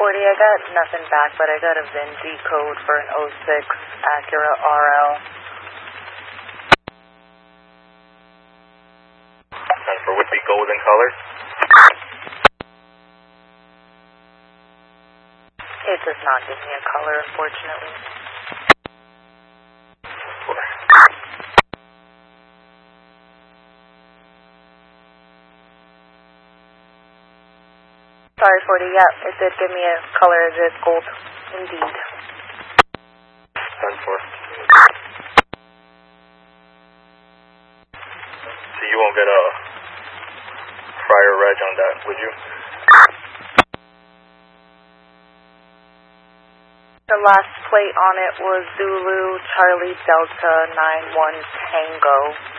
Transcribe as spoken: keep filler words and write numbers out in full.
forty, I got nothing back, but I got a V I N G code for an oh six Acura R L. And for would be golden color? It does not give me a color, unfortunately. Sorry, forty, yeah, it did give me a color. It is gold, indeed. ten four. So you won't get a prior reg on that, would you? The last plate on it was Zulu Charlie Delta nine one Tango.